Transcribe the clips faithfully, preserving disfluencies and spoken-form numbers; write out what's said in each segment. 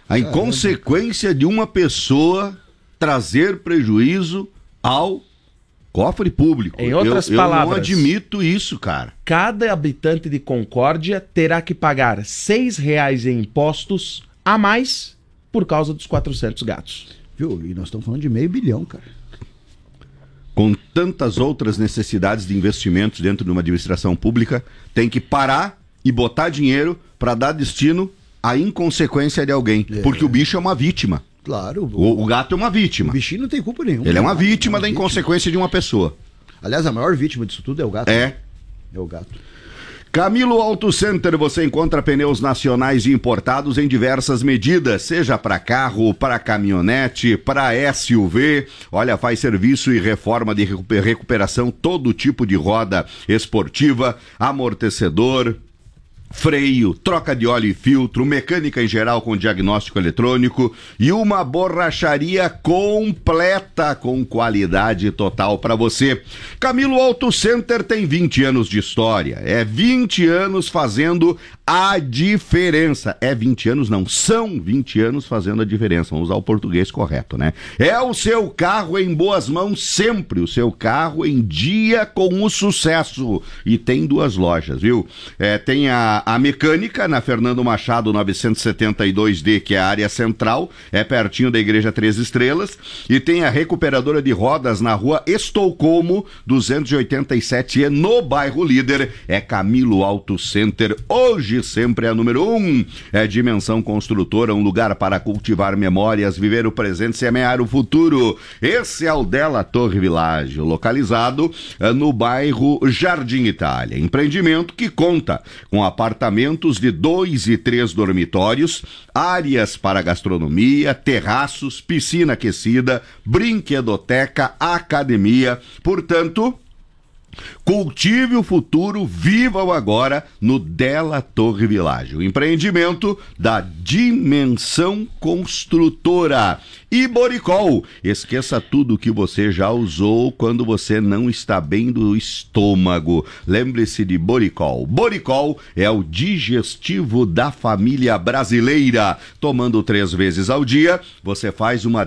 A inconsequência de uma pessoa trazer prejuízo ao cofre público. Em outras eu, palavras, eu não admito isso, cara. Cada habitante de Concórdia terá que pagar seis reais em impostos a mais por causa dos quatrocentos gatos. Viu? E nós estamos falando de meio bilhão, cara. Com tantas outras necessidades de investimentos dentro de uma administração pública, tem que parar e botar dinheiro para dar destino à inconsequência de alguém. É. Porque o bicho é uma vítima. Claro. O, o gato é uma vítima. O bichinho não tem culpa nenhuma. Ele é uma vítima é uma da vítima. Inconsequência de uma pessoa. Aliás, a maior vítima disso tudo é o gato. É. Né? É o gato. Camilo Auto Center, você encontra pneus nacionais e importados em diversas medidas, seja para carro, para caminhonete, para S U V. Olha, faz serviço e reforma de recuperação, todo tipo de roda esportiva, amortecedor, freio, troca de óleo e filtro, mecânica em geral com diagnóstico eletrônico e uma borracharia completa com qualidade total para você. Camilo Auto Center tem vinte anos de história, é vinte anos fazendo a diferença. É vinte anos não, são vinte anos fazendo a diferença, vamos usar o português correto, né? É o seu carro em boas mãos sempre, o seu carro em dia com o sucesso. E tem duas lojas, viu? É, tem a A mecânica na Fernando Machado novecentos e setenta e dois D, que é a área central, é pertinho da Igreja Três Estrelas, e tem a recuperadora de rodas na rua Estocolmo duzentos e oitenta e sete E, no bairro Líder, é Camilo Auto Center, hoje sempre é a número um, é Dimensão Construtora, um lugar para cultivar memórias, viver o presente, semear o futuro. Esse é o Della Torre Világio, localizado no bairro Jardim Itália, empreendimento que conta com apartamentos de dois e três dormitórios, áreas para gastronomia, terraços, piscina aquecida, brinquedoteca, academia. Portanto, cultive o futuro, viva o agora no Della Torre Világio, empreendimento da Dimensão Construtora. E Boricol, esqueça tudo que você já usou quando você não está bem do estômago. Lembre-se de Boricol. Boricol é o digestivo da família brasileira. Tomando três vezes ao dia, você faz uma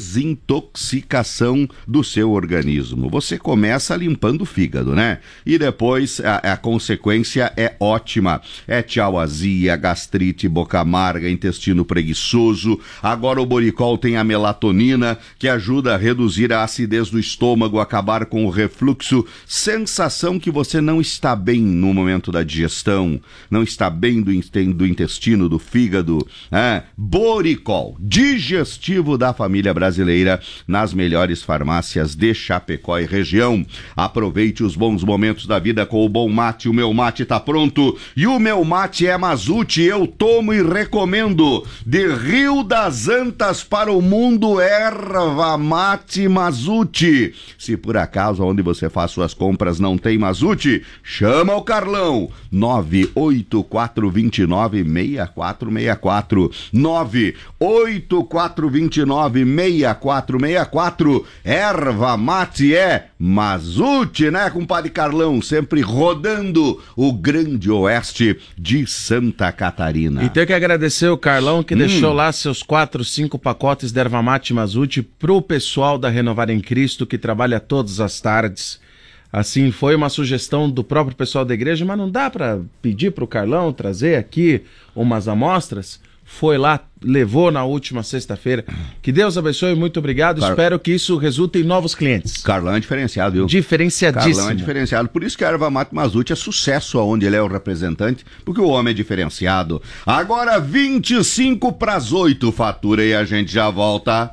desintoxicação do seu organismo. Você começa limpando o fígado, né? E depois a, a consequência é ótima. É tchau azia, gastrite, boca amarga, intestino preguiçoso. Agora o Boricol tem a melatonina, que ajuda a reduzir a acidez do estômago, acabar com o refluxo, sensação que você não está bem no momento da digestão, não está bem do, do intestino, do fígado. É. Boricol, digestivo da família brasileira, nas melhores farmácias de Chapecó e região. Aproveite os bons momentos da vida com o Bom Mate. O meu mate tá pronto e o meu mate é Mazute, eu tomo e recomendo. De Rio das Antas para o mundo, erva mate Mazute. Se por acaso onde você faz suas compras não tem Mazute, chama o Carlão, nove oito quatro dois nove, seis quatro seis quatro, nove oito quatro dois nove, seis quatro seis quatro. Erva mate é Mazute, né, compadre Carlão? Sempre rodando o grande oeste de Santa Catarina. E tenho que agradecer o Carlão que hum. deixou lá seus quatro, cinco pacotes de erva mate Mazute pro pessoal da Renovar em Cristo, que trabalha todas as tardes. Assim, foi uma sugestão do próprio pessoal da igreja, mas não dá para pedir pro Carlão trazer aqui umas amostras? Foi lá, levou na última sexta-feira. Que Deus abençoe, muito obrigado. Car... Espero que isso resulte em novos clientes. Carlão é diferenciado, viu? Diferenciadíssimo. Carlão é diferenciado. Por isso que a erva mate Mazute é sucesso aonde ele é o representante, porque o homem é diferenciado. Agora vinte e cinco para as oito, fatura e a gente já volta.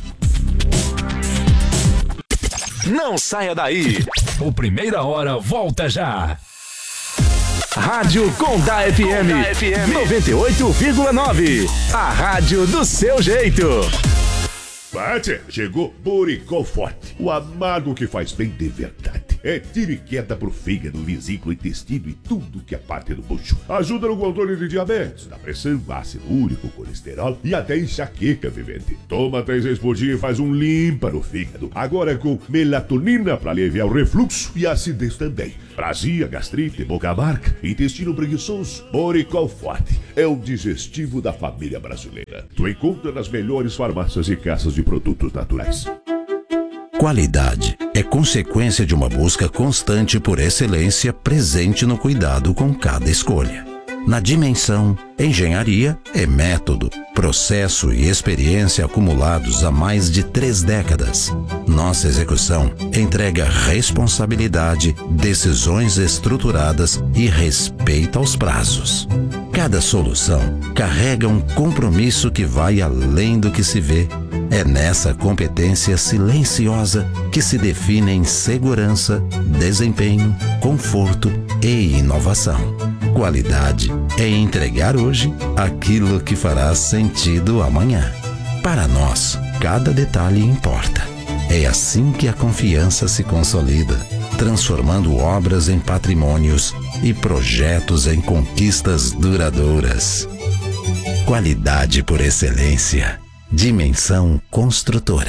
Não saia daí. O Primeira Hora volta já. Rádio Condá F M, F M. noventa e oito vírgula nove. A rádio do seu jeito. Bate, chegou Boricol Forte, o amargo que faz bem de verdade. é tiro e queda pro fígado, vesícula, intestino e tudo que é parte do bucho. Ajuda no controle de diabetes, da pressão, ácido úrico, colesterol e até enxaqueca, vivente. Toma três vezes por dia e faz um limpa no fígado. Agora com melatonina para aliviar o refluxo e a acidez também. Prazia, gastrite, boca amarga, intestino preguiçoso, Boricol Forte. É o digestivo da família brasileira. Tu encontra nas melhores farmácias e casas de produtos naturais. Qualidade é consequência de uma busca constante por excelência presente no cuidado com cada escolha. Na Dimensão, engenharia é método, processo e experiência acumulados há mais de três décadas. Nossa execução entrega responsabilidade, decisões estruturadas e respeito aos prazos. Cada solução carrega um compromisso que vai além do que se vê. É nessa competência silenciosa que se definem segurança, desempenho, conforto e inovação. Qualidade é entregar hoje aquilo que fará sentido amanhã. Para nós, cada detalhe importa. É assim que a confiança se consolida, transformando obras em patrimônios e projetos em conquistas duradouras. Qualidade por excelência. Dimensão Construtora.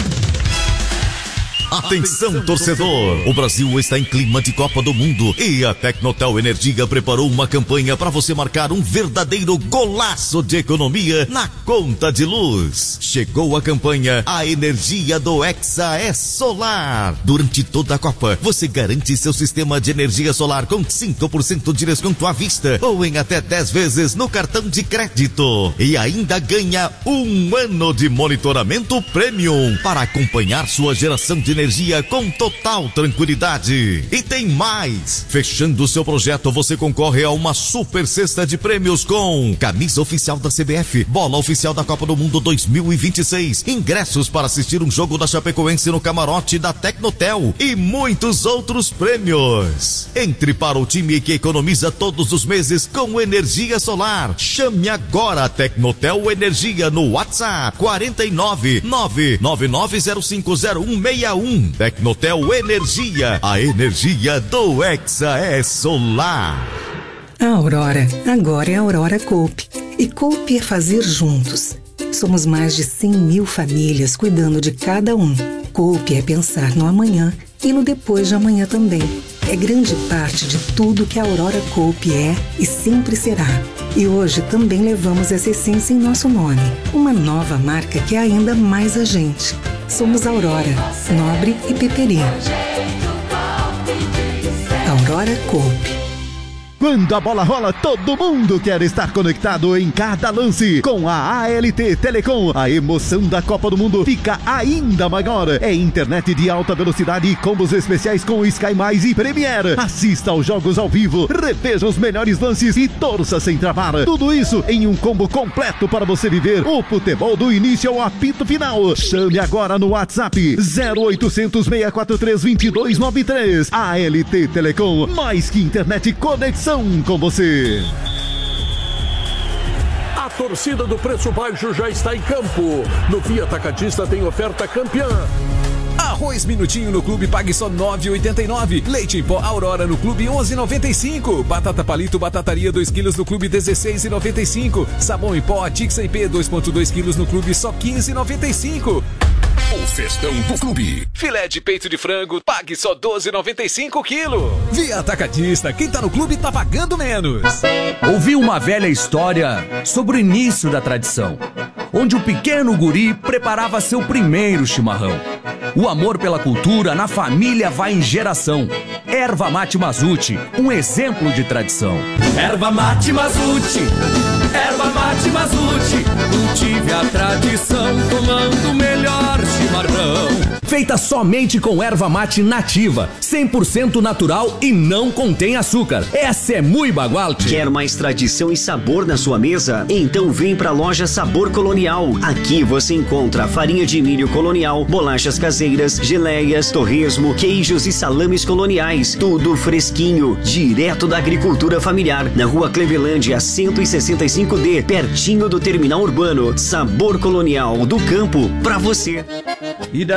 Atenção, torcedor! O Brasil está em clima de Copa do Mundo e a Tecnotel Energia preparou uma campanha para você marcar um verdadeiro golaço de economia na conta de luz. Chegou a campanha A Energia do Hexa é Solar. Durante toda a Copa, você garante seu sistema de energia solar com cinco por cento de desconto à vista ou em até dez vezes no cartão de crédito. E ainda ganha um ano de monitoramento premium para acompanhar sua geração de energia com total tranquilidade. E tem mais! Fechando o seu projeto, você concorre a uma super cesta de prêmios com camisa oficial da C B F, bola oficial da Copa do Mundo dois mil e vinte e seis, ingressos para assistir um jogo da Chapecoense no camarote da Tecnotel e muitos outros prêmios. Entre para o time que economiza todos os meses com energia solar. Chame agora a Tecnotel Energia no WhatsApp quarenta e nove, nove nove nove zero cinco zero um seis um. Tecnotel Energia, a energia do Hexa é Solar. A Aurora, agora é a Aurora Coop. E Coop é fazer juntos. Somos mais de cem mil famílias cuidando de cada um. Coop é pensar no amanhã e no depois de amanhã também. É grande parte de tudo que a Aurora Coop é e sempre será. E hoje também levamos essa essência em nosso nome. Uma nova marca que é ainda mais a gente. Somos Aurora, Nobre e Peperi. Aurora Coop. Quando a bola rola, todo mundo quer estar conectado em cada lance. Com a A L T Telecom, a emoção da Copa do Mundo fica ainda maior. É internet de alta velocidade e combos especiais com Sky Mais e Premiere. Assista aos jogos ao vivo, reveja os melhores lances e torça sem travar. Tudo isso em um combo completo para você viver o futebol do início ao apito final. Chame agora no WhatsApp zero oitocentos, seis quatro três, dois dois nove três. A L T Telecom, mais que internet, conexão com você. A torcida do Preço Baixo já está em campo. No Via Atacadista tem oferta campeã. Arroz Minutinho no Clube pague só nove reais e oitenta e nove centavos. Leite em pó Aurora no Clube onze reais e noventa e cinco centavos. Batata Palito Batataria dois quilos no Clube dezesseis reais e noventa e cinco centavos. Sabão em pó Tix M P dois vírgula dois quilos no Clube só quinze reais e noventa e cinco centavos. O festão do clube. Filé de peito de frango, pague só doze reais e noventa e cinco centavos quilo. Via Atacadista, quem tá no clube tá pagando menos. Ouvi uma velha história sobre o início da tradição, onde o pequeno guri preparava seu primeiro chimarrão. O amor pela cultura na família vai em geração. Erva Mate Mazuti, um exemplo de tradição. Erva Mate Mazuti, Erva Mate Mazuti, cultive a tradição tomando o melhor chimarrão. Feita somente com erva mate nativa, cem por cento natural e não contém açúcar. Essa é muito bagualte. Quer mais tradição e sabor na sua mesa? Então vem pra loja Sabor Colonial. Aqui você encontra farinha de milho colonial, bolachas caseiras, geleias, torresmo, queijos e salames coloniais. Tudo fresquinho, direto da agricultura familiar. Na rua Clevelândia, cento e sessenta e cinco D, pertinho do terminal urbano. Sabor Colonial, do campo pra você. E daí,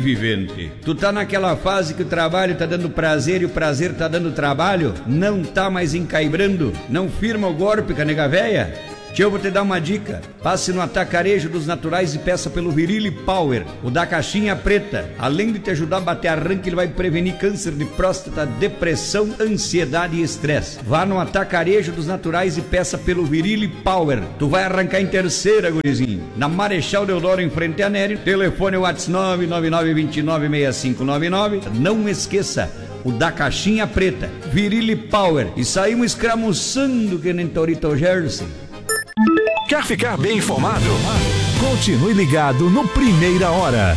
vivente, tu tá naquela fase que o trabalho tá dando prazer e o prazer tá dando trabalho? Não tá mais encaibrando? Não firma o golpe, canega véia? Tio, eu vou te dar uma dica. Passe no Atacarejo dos Naturais e peça pelo Virile Power, o da caixinha preta. Além de te ajudar a bater arranque, ele vai prevenir câncer de próstata, depressão, ansiedade e estresse. Vá no Atacarejo dos Naturais e peça pelo Virile Power. Tu vai arrancar em terceira, gurizinho. Na Marechal Deodoro, em frente a Nério. Telefone WhatsApp nove nove nove dois nove seis cinco nove nove. Não esqueça, o da caixinha preta, Virile Power. E saímos escramuçando que nem Torito Jersey. Quer ficar bem informado? Continue ligado no Primeira Hora.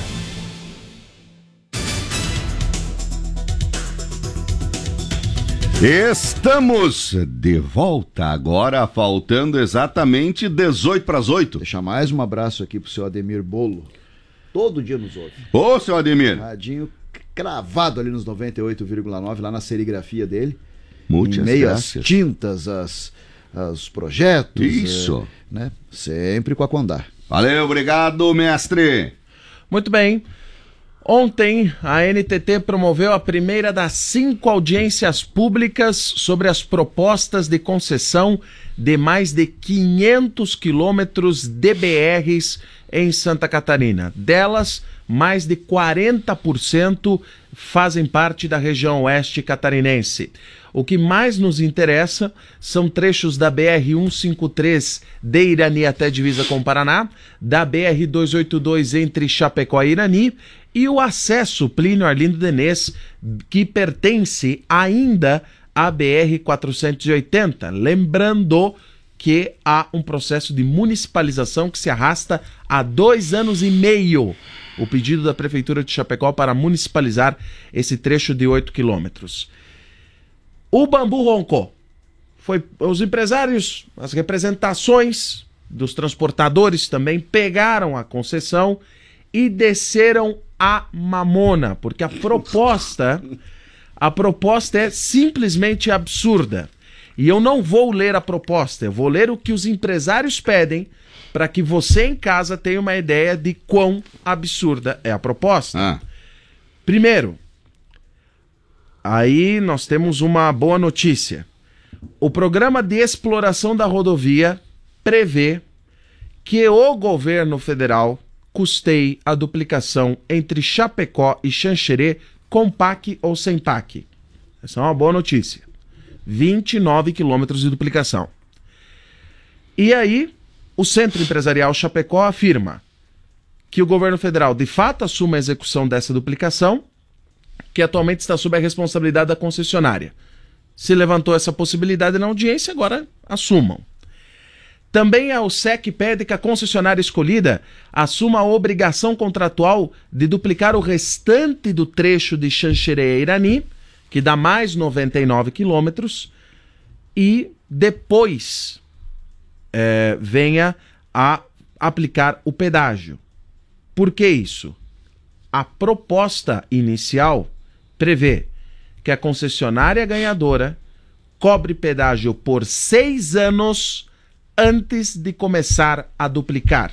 Estamos de volta agora, faltando exatamente dezoito para as oito. Deixar mais um abraço aqui pro seu Ademir Bolo. Todo dia nos ouve. Ô, seu Ademir. Radinho cravado ali nos noventa e oito vírgula nove, lá na serigrafia dele. Muitas em meio graças. às tintas, as... os projetos. Isso. É, né? Sempre com a Condar. Valeu, obrigado, mestre. Muito bem. Ontem, a N T T promoveu a primeira das cinco audiências públicas sobre as propostas de concessão de mais de quinhentos quilômetros de B Rs em Santa Catarina. Delas, mais de quarenta por cento fazem parte da região oeste catarinense. O que mais nos interessa são trechos da B R cento e cinquenta e três de Irani até divisa com o Paraná, da B R duzentos e oitenta e dois entre Chapecó e Irani e o acesso Plínio Arlindo Denês, que pertence ainda à B R quatrocentos e oitenta. Lembrando que há um processo de municipalização que se arrasta há dois anos e meio. O pedido da Prefeitura de Chapecó para municipalizar esse trecho de oito quilômetros. O bambu roncou. Foi, os empresários, as representações dos transportadores também pegaram a concessão e desceram a mamona, porque a proposta, a proposta é simplesmente absurda. E eu não vou ler a proposta, eu vou ler o que os empresários pedem para que você em casa tenha uma ideia de quão absurda é a proposta. Ah. Primeiro, aí nós temos uma boa notícia. O programa de exploração da rodovia prevê que o governo federal custeie a duplicação entre Chapecó e Xanxerê com P A C ou sem P A C. Essa é uma boa notícia. vinte e nove quilômetros de duplicação. E aí, o Centro Empresarial Chapecó afirma que o governo federal de fato assume a execução dessa duplicação, que atualmente está sob a responsabilidade da concessionária. Se levantou essa possibilidade na audiência, agora assumam. Também a O S E C pede que a concessionária escolhida assuma a obrigação contratual de duplicar o restante do trecho de Xanxerê a Irani, que dá mais noventa e nove quilômetros, e depois é, venha a aplicar o pedágio. Por que isso? A proposta inicial prevê que a concessionária ganhadora cobre pedágio por seis anos antes de começar a duplicar.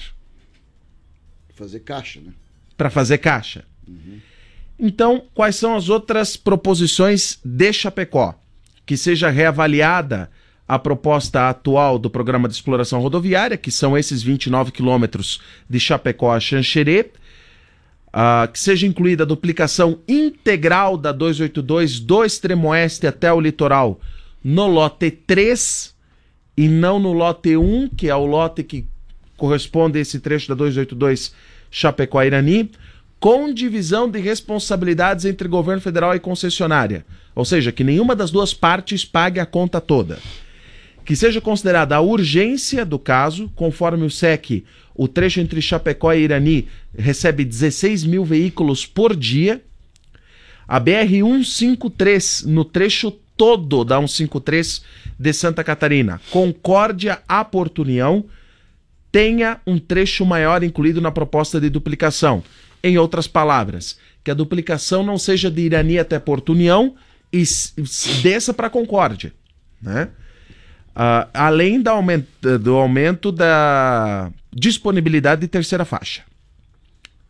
Fazer caixa, né? Para fazer caixa. Uhum. Então, quais são as outras proposições de Chapecó? Que seja reavaliada a proposta atual do Programa de Exploração Rodoviária, que são esses vinte e nove quilômetros de Chapecó a Xanxerê, uh, que seja incluída a duplicação integral da duzentos e oitenta e dois do extremo oeste até o litoral no lote três e não no lote um, que é o lote que corresponde a esse trecho da duzentos e oitenta e dois Chapecó a Irani, com divisão de responsabilidades entre governo federal e concessionária. Ou seja, que nenhuma das duas partes pague a conta toda. Que seja considerada a urgência do caso, conforme o S E C, o trecho entre Chapecó e Irani recebe dezesseis mil veículos por dia. A B R cento e cinquenta e três, no trecho todo da cento e cinquenta e três de Santa Catarina, Concórdia a Porto União, tenha um trecho maior incluído na proposta de duplicação. Em outras palavras, que a duplicação não seja de Irani até Porto União e desça para Concórdia, né? Uh, além do aumento, do aumento da disponibilidade de terceira faixa.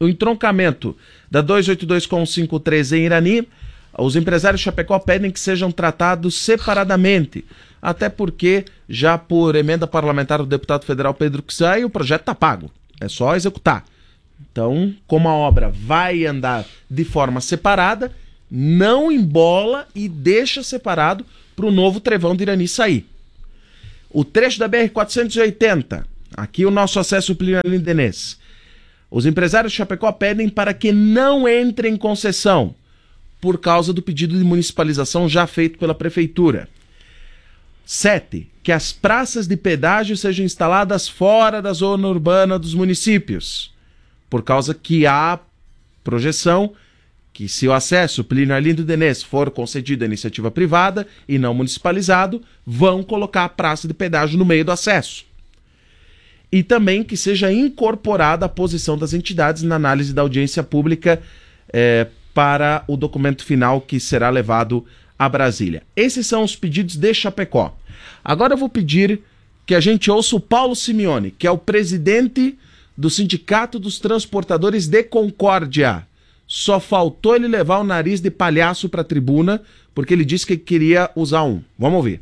o entroncamento da duzentos e oitenta e dois com cento e cinquenta e três em Irani, os empresários de Chapecó pedem que sejam tratados separadamente, até porque, já por emenda parlamentar do deputado federal Pedro Kizai, o projeto está pago, é só executar. Então, como a obra vai andar de forma separada, não embola e deixa separado para o novo trevão de Irani sair. O trecho da B R quatrocentos e oitenta, aqui o nosso acesso Plínio Alindenês. Os empresários de Chapecó pedem para que não entre em concessão, por causa do pedido de municipalização já feito pela prefeitura. Sete, que as praças de pedágio sejam instaladas fora da zona urbana dos municípios, por causa que há projeção que, se o acesso Plínio Arlindo Denês for concedido à iniciativa privada e não municipalizado, vão colocar a praça de pedágio no meio do acesso. E também que seja incorporada a posição das entidades na análise da audiência pública é, para o documento final que será levado a Brasília. Esses são os pedidos de Chapecó. Agora eu vou pedir que a gente ouça o Paulo Simeone, que é o presidente do Sindicato dos Transportadores de Concórdia. Só faltou ele levar o nariz de palhaço para a tribuna, porque ele disse que queria usar um. Vamos ouvir.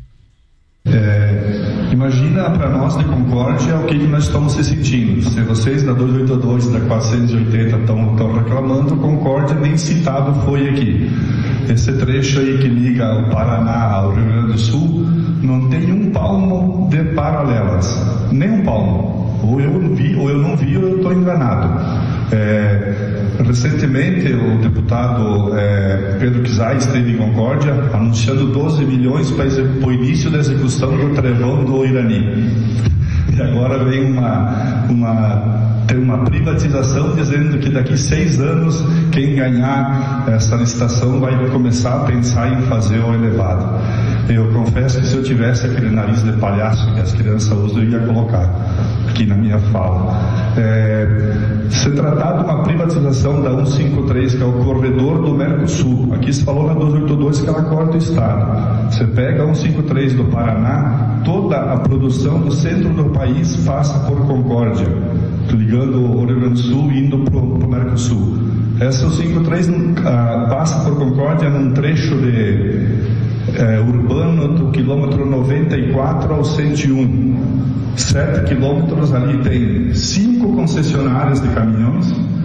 É, imagina para nós de Concórdia o que, que nós estamos se sentindo. Se vocês da duzentos e oitenta e dois e da quatrocentos e oitenta estão reclamando, Concórdia nem citado foi aqui. Esse trecho aí que liga o Paraná ao Rio Grande do Sul não tem um palmo de paralelas, nem um palmo. Ou eu vi, ou eu não vi, ou eu estou enganado. É, recentemente o deputado é, Pedro Kizai esteve em Concórdia anunciando doze milhões para o início da execução do trevão do Irani. E agora vem uma, uma, tem uma privatização dizendo que daqui seis anos quem ganhar essa licitação vai começar a pensar em fazer o elevado. Eu confesso que se eu tivesse aquele nariz de palhaço que as crianças usam, eu ia colocar aqui na minha fala. É, se tratar de uma privatização da cento e cinquenta e três, que é o corredor do Mercosul, aqui se falou na duzentos e oitenta e dois que ela corta o estado. Você pega a cento e cinquenta e três do Paraná, toda a produção do centro do país passa por Concórdia, ligando o Rio Grande do Sul e indo para o Mercosul. Essa cento e cinquenta e três uh, passa por Concórdia num trecho de É, urbano do quilômetro noventa e quatro ao cento e um. Sete quilômetros ali tem cinco concessionárias de caminhões,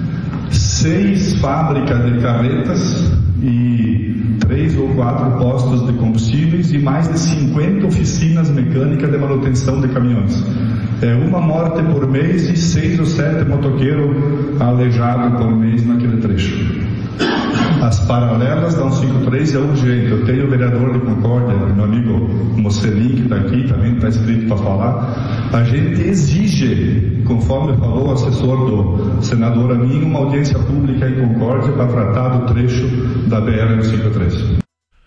seis fábricas de carretas e três ou quatro postos de combustíveis e mais de cinquenta oficinas mecânicas de manutenção de caminhões. É uma morte por mês e seis ou sete motoqueiros aleijados por mês naquele trecho. As paralelas da cento e cinquenta e três é urgente. Eu tenho o vereador de Concórdia, meu amigo Mocelin, que está aqui, também está escrito para falar. A gente exige, conforme falou o assessor do senador Amin, uma audiência pública em Concórdia para tratar do trecho da B R cento e cinquenta e três.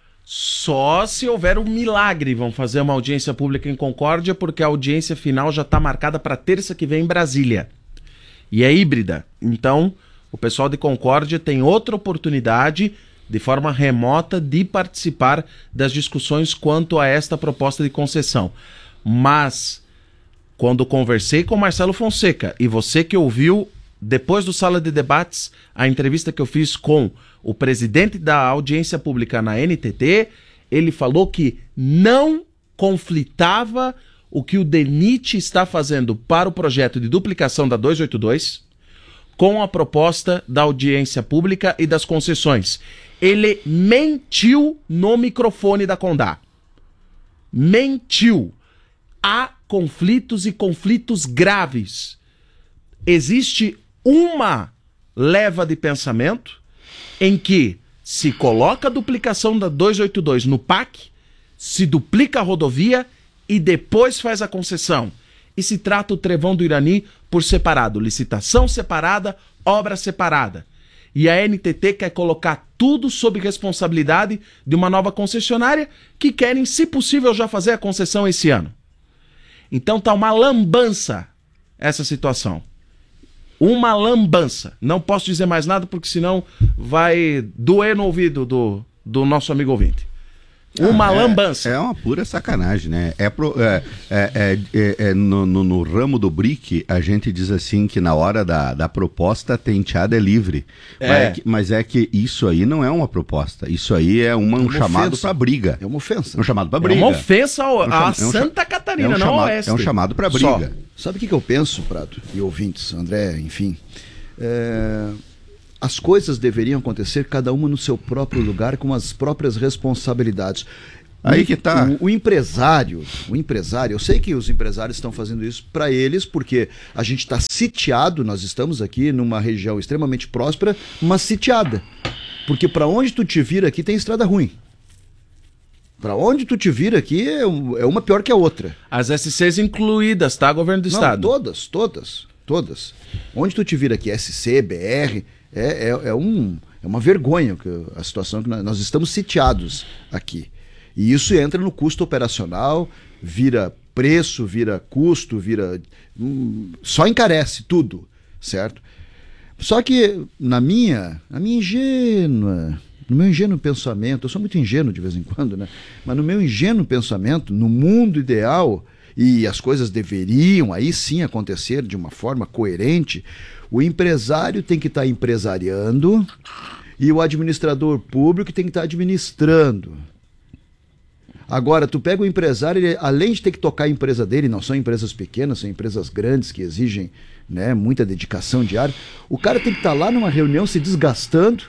Só se houver um milagre vão fazer uma audiência pública em Concórdia, porque a audiência final já está marcada para terça que vem em Brasília. E é híbrida. Então, o pessoal de Concórdia tem outra oportunidade, de forma remota, de participar das discussões quanto a esta proposta de concessão. Mas, quando conversei com Marcelo Fonseca, e você que ouviu, depois do Sala de Debates, a entrevista que eu fiz com o presidente da audiência pública na N T T, ele falou que não conflitava o que o DENIT está fazendo para o projeto de duplicação da duzentos e oitenta e dois com a proposta da audiência pública e das concessões. Ele mentiu no microfone da Condá. Mentiu. Há conflitos e conflitos graves. Existe uma leva de pensamento em que se coloca a duplicação da duzentos e oitenta e dois no P A C, se duplica a rodovia e depois faz a concessão. E se trata o trevão do Irani por separado. Licitação separada, obra separada. E a N T T quer colocar tudo sob responsabilidade de uma nova concessionária que querem, se possível, já fazer a concessão esse ano. Então tá uma lambança essa situação. Uma lambança. Não posso dizer mais nada porque senão vai doer no ouvido do, do nosso amigo ouvinte. Uma ah, é, lambança. É uma pura sacanagem, né? É, pro, é, é, é, é no, no, no ramo do B R I C, a gente diz assim que na hora da, da proposta, tenteada é livre. É. Mas, é que, mas é que isso aí não é uma proposta. Isso aí é uma, um uma chamado para briga. É uma ofensa. É um chamado para briga. É uma ofensa ao, é um chama, a Santa é um, Catarina, é um não chamado, ao Oeste. É um chamado para briga. Só. Sabe o que, que eu penso, Prado? E ouvintes, André, enfim. É... As coisas deveriam acontecer cada uma no seu próprio lugar, com as próprias responsabilidades. Aí que tá. O, o empresário, o empresário, eu sei que os empresários estão fazendo isso para eles, porque a gente está sitiado, nós estamos aqui numa região extremamente próspera, mas sitiada. Porque para onde tu te vira aqui tem estrada ruim. Para onde tu te vira aqui é, é uma pior que a outra. As S Cs incluídas, tá, governo do Não, estado? Todas, todas, todas. Onde tu te vira aqui, S C, B R, é, é, é, um, é uma vergonha a situação que nós, nós estamos sitiados aqui. E isso entra no custo operacional, vira preço, vira custo, vira... Hum, só encarece tudo, certo? Só que na minha, na minha ingênua... No meu ingênuo pensamento, eu sou muito ingênuo de vez em quando, né? Mas no meu ingênuo pensamento, no mundo ideal, e as coisas deveriam aí sim acontecer de uma forma coerente, o empresário tem que estar tá empresariando e o administrador público tem que estar tá administrando. Agora, tu pega o empresário, ele, além de ter que tocar a empresa dele, não são empresas pequenas, são empresas grandes que exigem, né, muita dedicação diária, o cara tem que estar tá lá numa reunião se desgastando,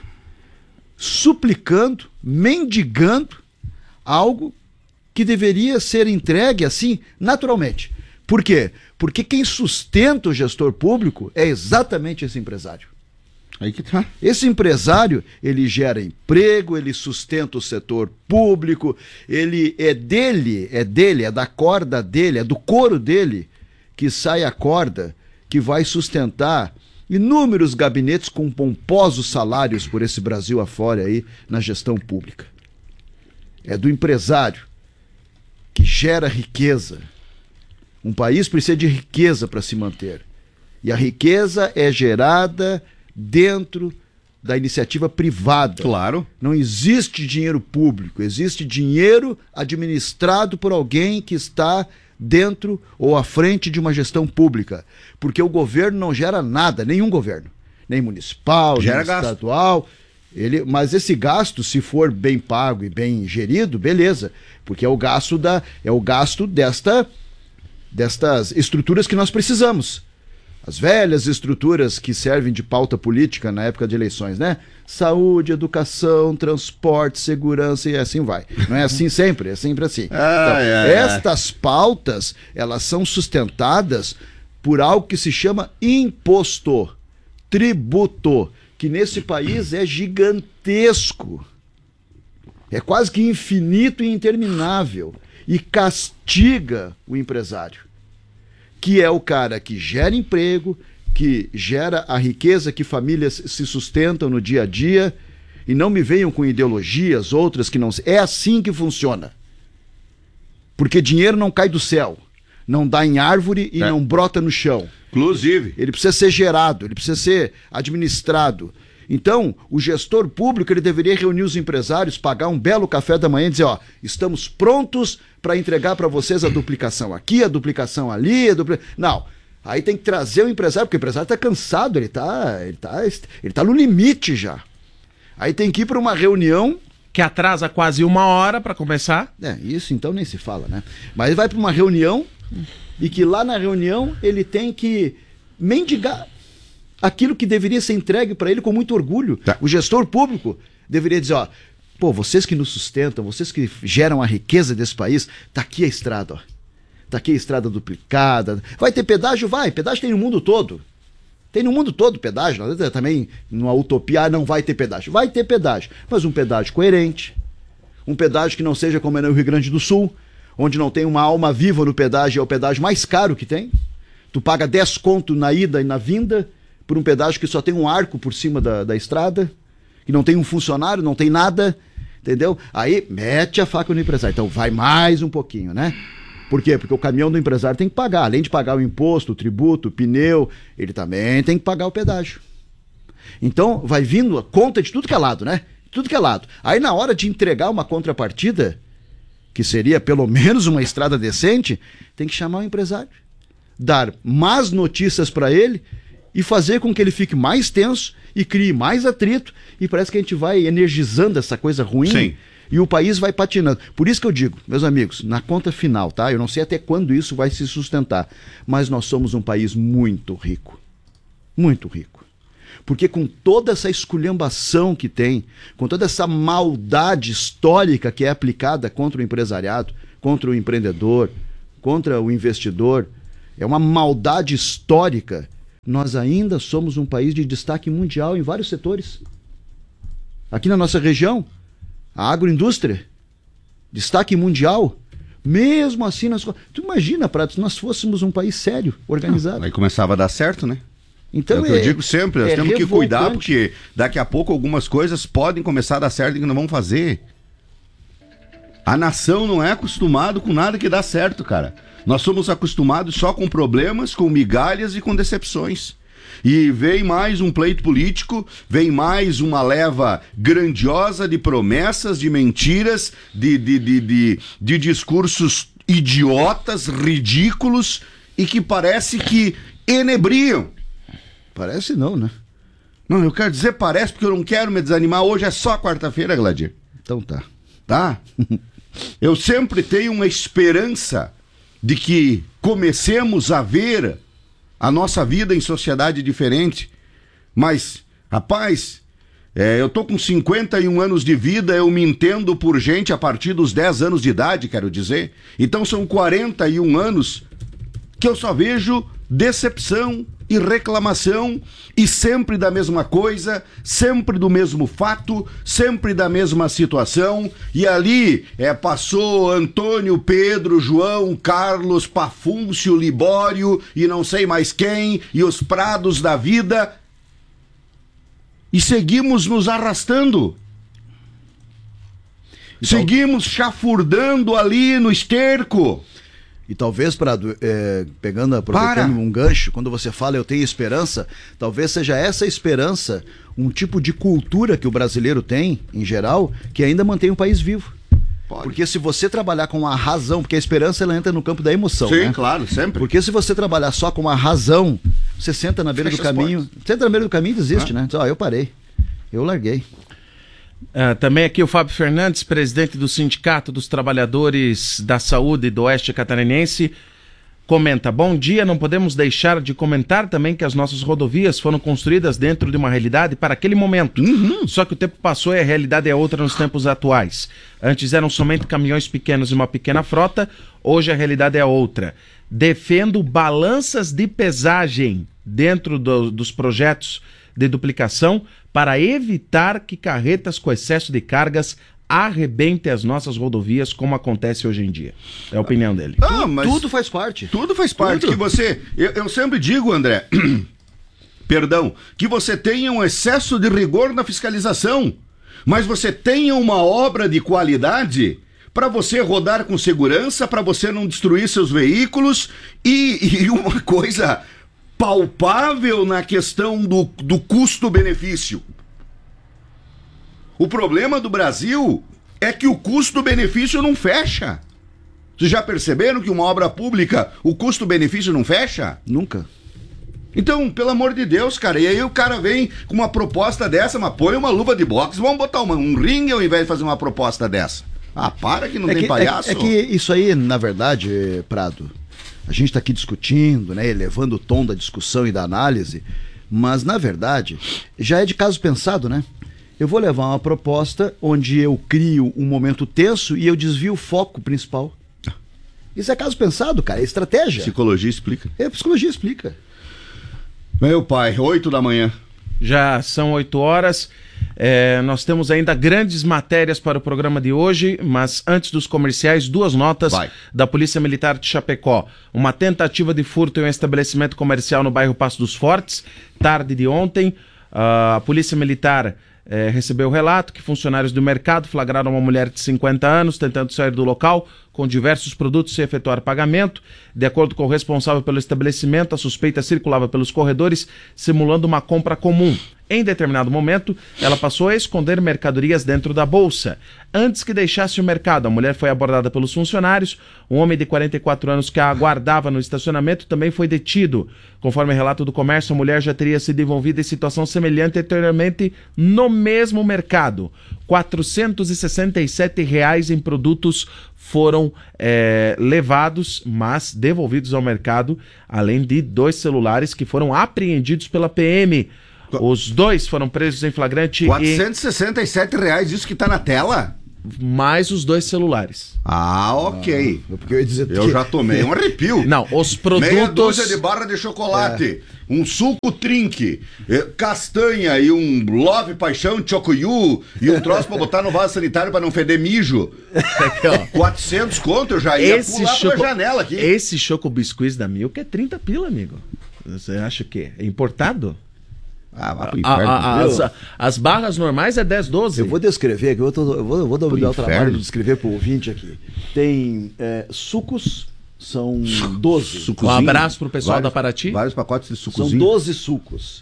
suplicando, mendigando algo que deveria ser entregue assim, naturalmente. Por quê? Porque quem sustenta o gestor público é exatamente esse empresário. Aí que tá. Esse empresário, ele gera emprego, ele sustenta o setor público, ele é dele, é dele, é da corda dele, é do couro dele que sai a corda que vai sustentar inúmeros gabinetes com pomposos salários por esse Brasil afora aí na gestão pública. É do empresário que gera riqueza. Um país precisa de riqueza para se manter. E a riqueza é gerada dentro da iniciativa privada. Claro. Não existe dinheiro público, existe dinheiro administrado por alguém que está dentro ou à frente de uma gestão pública, porque o governo não gera nada, nenhum governo, nem municipal, gera nem gasto. estadual, ele, mas esse gasto, se for bem pago e bem gerido, beleza, porque é o gasto da, é o gasto desta, destas estruturas que nós precisamos. As velhas estruturas que servem de pauta política na época de eleições, né? Saúde, educação, transporte, segurança e assim vai. Não é assim sempre, é sempre assim. Então, ai, ai, estas pautas, elas são sustentadas por algo que se chama imposto, tributo, que nesse país é gigantesco. É quase que infinito e interminável. E castiga o empresário, que é o cara que gera emprego, que gera a riqueza que famílias se sustentam no dia a dia, e não me venham com ideologias, outras que não... É assim que funciona. Porque dinheiro não cai do céu, não dá em árvore e é. não brota no chão. Inclusive. Ele precisa ser gerado, ele precisa ser administrado. Então, o gestor público, ele deveria reunir os empresários, pagar um belo café da manhã e dizer, ó, estamos prontos para entregar para vocês a duplicação aqui, a duplicação ali, a dupli... Não, aí tem que trazer o empresário, porque o empresário está cansado, ele está ele tá, ele tá no limite já. Aí tem que ir para uma reunião... Que atrasa quase uma hora para começar. É, isso então nem se fala, né? Mas ele vai para uma reunião e que lá na reunião ele tem que mendigar aquilo que deveria ser entregue para ele com muito orgulho. Tá. O gestor público deveria dizer, ó, pô, vocês que nos sustentam, vocês que geram a riqueza desse país, tá aqui a estrada, ó. Tá aqui a estrada duplicada. Vai ter pedágio? Vai. Pedágio tem no mundo todo. Tem no mundo todo pedágio. Também, numa utopia, não vai ter pedágio. Vai ter pedágio. Mas um pedágio coerente. Um pedágio que não seja como é no Rio Grande do Sul, onde não tem uma alma viva no pedágio, é o pedágio mais caro que tem. Tu paga dez conto na ida e na vinda, por um pedágio que só tem um arco por cima da, da estrada, que não tem um funcionário, não tem nada, entendeu? Aí mete a faca no empresário. Então vai mais um pouquinho, né? Por quê? Porque o caminhão do empresário tem que pagar. Além de pagar o imposto, o tributo, o pneu, ele também tem que pagar o pedágio. Então vai vindo a conta de tudo que é lado, né? Tudo que é lado. Aí na hora de entregar uma contrapartida, que seria pelo menos uma estrada decente, tem que chamar o empresário, dar más notícias para ele e fazer com que ele fique mais tenso e crie mais atrito, e parece que a gente vai energizando essa coisa ruim. Sim. E o país vai patinando. Por isso que eu digo, meus amigos, na conta final, tá? Eu não sei até quando isso vai se sustentar, mas nós somos um país muito rico. Muito rico. Porque com toda essa esculhambação que tem, com toda essa maldade histórica que é aplicada contra o empresariado, contra o empreendedor, contra o investidor, é uma maldade histórica, nós ainda somos um país de destaque mundial em vários setores. Aqui na nossa região, a agroindústria, destaque mundial, mesmo assim, nós... tu imagina, Prato, se nós fôssemos um país sério, organizado. Não, aí começava a dar certo, né? Então, é o que é, eu digo sempre, nós é temos que cuidar, revoltante. porque daqui a pouco algumas coisas podem começar a dar certo e que não vão fazer. A nação não é acostumada com nada que dá certo, cara. Nós somos acostumados só com problemas, com migalhas e com decepções. E vem mais um pleito político, vem mais uma leva grandiosa de promessas, de mentiras, de, de, de, de, de discursos idiotas, ridículos e que parece que enebriam. Parece não, né? Não, eu quero dizer parece porque eu não quero me desanimar. Hoje é só quarta-feira, Gladir. Então tá. Tá? Eu sempre tenho uma esperança de que comecemos a ver a nossa vida em sociedade diferente. Mas, rapaz, é, eu tô com cinquenta e um anos de vida, eu me entendo por gente a partir dos dez anos de idade, quero dizer. Então são quarenta e um anos que eu só vejo decepção e reclamação, e sempre da mesma coisa, sempre do mesmo fato, sempre da mesma situação. E ali é, passou Antônio, Pedro, João, Carlos, Pafúncio, Libório e não sei mais quem, e os prados da vida, e seguimos nos arrastando. Então... seguimos chafurdando ali no esterco. E talvez, Prado, é, pegando, aproveitando Para. um gancho, quando você fala eu tenho esperança, talvez seja essa esperança um tipo de cultura que o brasileiro tem, em geral, que ainda mantém o país vivo. Pode. Porque se você trabalhar com a razão, porque a esperança ela entra no campo da emoção, Sim, né? claro, sempre. Porque se você trabalhar só com a razão, você senta na beira Fecha do caminho, senta na beira do caminho e desiste, ah. né? Diz, ó, eu parei, eu larguei. Uh, também aqui o Fábio Fernandes, presidente do Sindicato dos Trabalhadores da Saúde do Oeste Catarinense, comenta: bom dia, não podemos deixar de comentar também que as nossas rodovias foram construídas dentro de uma realidade para aquele momento. Uhum. Só que o tempo passou e a realidade é outra nos tempos atuais. Antes eram somente caminhões pequenos e uma pequena frota, hoje a realidade é outra. Defendo balanças de pesagem dentro do, dos projetos de duplicação para evitar que carretas com excesso de cargas arrebentem as nossas rodovias, como acontece hoje em dia. É a opinião dele. Ah, mas tudo faz parte. Tudo faz parte. Tudo. Que você, eu, eu sempre digo, André, perdão, que você tenha um excesso de rigor na fiscalização, mas você tenha uma obra de qualidade para você rodar com segurança, para você não destruir seus veículos e, e uma coisa palpável na questão do, do custo-benefício. O problema do Brasil é que o custo-benefício não fecha. Vocês já perceberam que uma obra pública, o custo-benefício não fecha? Nunca. Então, pelo amor de Deus, cara, e aí o cara vem com uma proposta dessa, mas põe uma luva de boxe, vamos botar uma, um ringue ao invés de fazer uma proposta dessa. Ah, para que não é tem que, palhaço. É, é que isso aí, na verdade, Prado, a gente está aqui discutindo, né, elevando o tom da discussão e da análise, mas, na verdade, já é de caso pensado, né? Eu vou levar uma proposta onde eu crio um momento tenso e eu desvio o foco principal. Isso é caso pensado, cara, é estratégia. Psicologia explica. É, psicologia explica. Meu pai, oito da manhã. Já são oito horas. É, nós temos ainda grandes matérias para o programa de hoje, mas antes dos comerciais, duas notas Vai. da Polícia Militar de Chapecó. Uma tentativa de furto em um estabelecimento comercial no bairro Passo dos Fortes, tarde de ontem. Uh, a Polícia Militar eh, recebeu o relato que funcionários do mercado flagraram uma mulher de cinquenta anos tentando sair do local com diversos produtos sem efetuar pagamento. De acordo com o responsável pelo estabelecimento, a suspeita circulava pelos corredores, simulando uma compra comum. Em determinado momento, ela passou a esconder mercadorias dentro da bolsa. Antes que deixasse o mercado, a mulher foi abordada pelos funcionários. Um homem de quarenta e quatro anos que a aguardava no estacionamento também foi detido. Conforme relato do comércio, a mulher já teria sido envolvida em situação semelhante anteriormente no mesmo mercado. quatrocentos e sessenta e sete reais em produtos foram é, levados, mas devolvidos ao mercado, além de dois celulares que foram apreendidos pela P M. Os dois foram presos em flagrante. quatrocentos e sessenta e sete reais, isso que tá na tela? Mais os dois celulares. Ah, ok. Ah, porque eu ia dizer eu que... já tomei um arrepio. Não, os produtos... Meia dúzia de barra de chocolate, é. um suco trinque, castanha e um love paixão chocoyu e um troço pra botar no vaso sanitário pra não feder mijo. Aqui, ó. quatrocentos conto, eu já ia esse pular choco... pela janela aqui. Esse choco biscuits da Milk é trinta pila, amigo. Você acha que é importado? Ah, vai pro a, inferno. a, a, as, as barras normais é dez, doze. Eu vou descrever aqui, eu, tô, eu vou, eu vou dar o trabalho de descrever pro ouvinte aqui. Tem é, sucos, são doze. Um abraço pro pessoal vários, da Paraty. Vários pacotes de sucozinho. São doze sucos.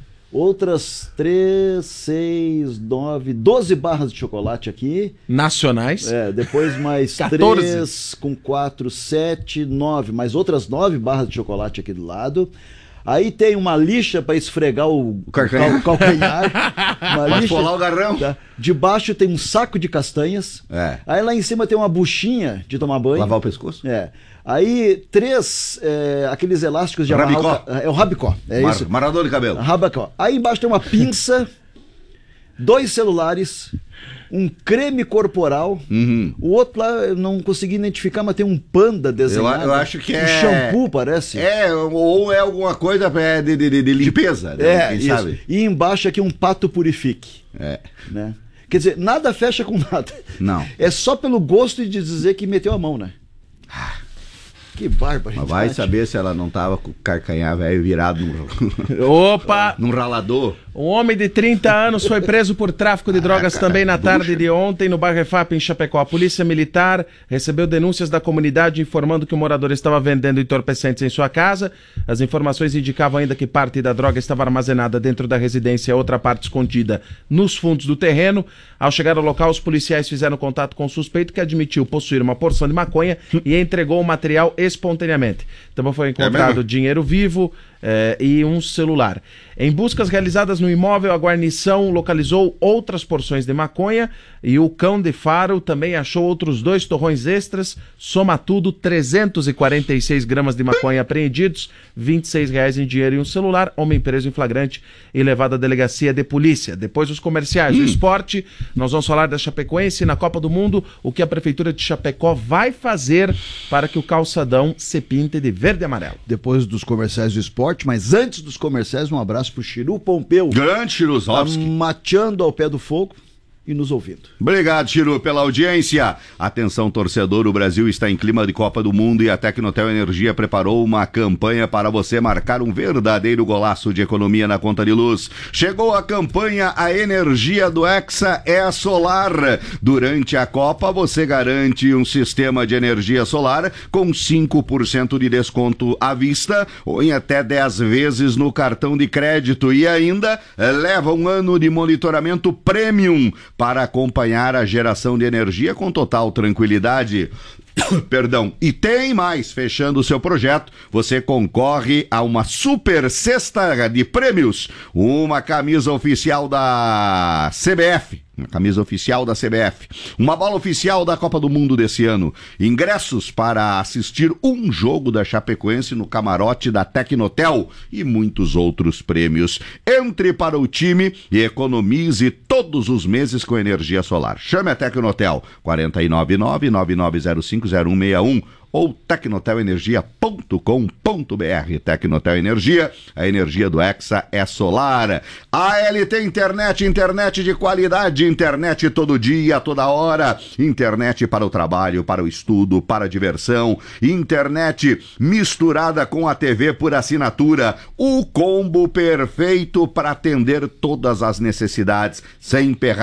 Outras três, seis, nove, doze barras de chocolate aqui. Nacionais. É, depois mais três, com quatro, sete, nove. Mais outras nove barras de chocolate aqui do lado. Aí tem uma lixa para esfregar o, o calcanhar. O calcanhar uma lixa, o garrão. Tá? Debaixo tem um saco de castanhas. É. Aí lá em cima tem uma buchinha de tomar banho. Lavar o pescoço. É. Aí três, é, aqueles elásticos de amarrar. Rabicó. O, é o rabicó. É Mar, isso. Marador de cabelo. Rabicó. Aí embaixo tem uma pinça, dois celulares, um creme corporal. Uhum. O outro lá eu não consegui identificar, mas tem um panda desenhado. Eu, eu acho que é. Um shampoo, parece. É, ou é alguma coisa de, de, de limpeza. É, quem isso. sabe? E embaixo aqui um pato purifique. É. Né? Quer dizer, nada fecha com nada. Não. É só pelo gosto de dizer que meteu a mão, né? Que bárbaro. Mas vai saber se ela não tava com o carcanhar velho virado num... Opa! num ralador. Um homem de trinta anos foi preso por tráfico de drogas ah, cara, também na tarde bucha. de ontem no bairro Refap, em Chapecó. A polícia militar recebeu denúncias da comunidade informando que o morador estava vendendo entorpecentes em sua casa. As informações indicavam ainda que parte da droga estava armazenada dentro da residência e a outra parte escondida nos fundos do terreno. Ao chegar ao local, os policiais fizeram contato com o suspeito, que admitiu possuir uma porção de maconha e entregou o material espontaneamente. Também foi encontrado é dinheiro vivo eh, e um celular. Em buscas realizadas no imóvel, a guarnição localizou outras porções de maconha e o cão de faro também achou outros dois torrões extras. Soma tudo, trezentos e quarenta e seis gramas de maconha apreendidos, vinte e seis reais em dinheiro e um celular. Homem preso em flagrante e levado à delegacia de polícia. Depois dos comerciais, hum. o esporte, nós vamos falar da Chapecoense na Copa do Mundo, o que a Prefeitura de Chapecó vai fazer para que o calçadão se pinte de verde e amarelo. Depois dos comerciais do esporte, mas antes dos comerciais, um abraço pro Chiru Pompeu. Grande Chiruzovski. Tá mateando ao pé do fogo e nos ouvindo. Obrigado, Chiru, pela audiência. Atenção, torcedor, o Brasil está em clima de Copa do Mundo e a Tecnotel Energia preparou uma campanha para você marcar um verdadeiro golaço de economia na conta de luz. Chegou a campanha A Energia do Hexa é Solar. Durante a Copa, você garante um sistema de energia solar com cinco por cento de desconto à vista ou em até dez vezes no cartão de crédito e ainda leva um ano de monitoramento premium para acompanhar a geração de energia com total tranquilidade. Perdão. E tem mais, fechando o seu projeto, você concorre a uma super cesta de prêmios, uma camisa oficial da C B F, uma camisa oficial da C B F, uma bola oficial da Copa do Mundo desse ano, ingressos para assistir um jogo da Chapecoense no camarote da Tecnotel e muitos outros prêmios. Entre para o time e economize todos os meses com energia solar. Chame a Tecnotel quatro nove nove, nove nove zero cinco, zero um seis um ou tecnotel energia ponto com ponto b r. Tecnotel Energia, a energia do Hexa é solar. A L T Internet, internet de qualidade, internet todo dia, toda hora, internet para o trabalho, para o estudo, para a diversão, internet misturada com a T V por assinatura, o combo perfeito para atender todas as necessidades, sem emperrar.